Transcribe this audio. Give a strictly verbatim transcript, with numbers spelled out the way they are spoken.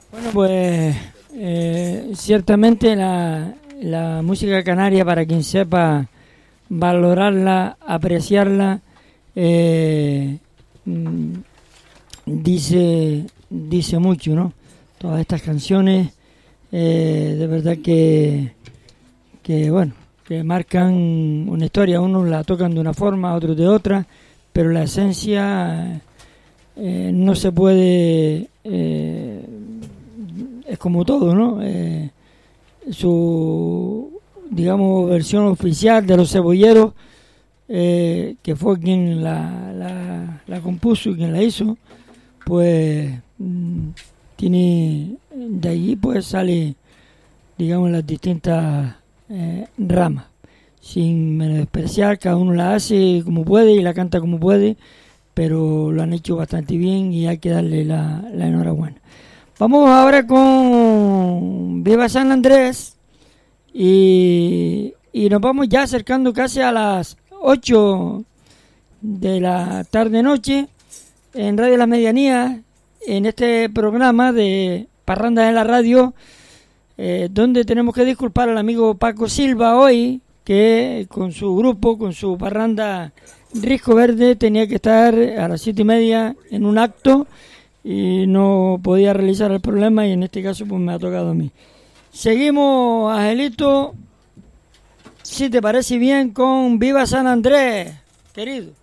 Bueno, pues eh, ciertamente la, la música canaria, para quien sepa valorarla, apreciarla, eh, mm, dice dice mucho, ¿no? Todas estas canciones, eh, de verdad que, que, bueno, que marcan una historia. Unos la tocan de una forma, otros de otra, pero la esencia eh, no se puede... Eh, es como todo, ¿no? Eh, su, digamos, versión oficial de Los Cebolleros, eh, que fue quien la, la, la compuso y quien la hizo, pues mmm, tiene, de allí pues sale, digamos, las distintas eh, ramas, sin menospreciar. Cada uno la hace como puede y la canta como puede, pero lo han hecho bastante bien y hay que darle la, la enhorabuena. Vamos ahora con Viva San Andrés y, y nos vamos ya acercando casi a las ocho de la tarde-noche en Radio La Medianía, en este programa de Parrandas en la Radio, eh, donde tenemos que disculpar al amigo Paco Silva hoy, que con su grupo, con su parranda Risco Verde, tenía que estar a las siete y media en un acto y no podía realizar el problema, y en este caso pues me ha tocado a mí. Seguimos, Angelito, si te parece bien, con Viva San Andrés, querido.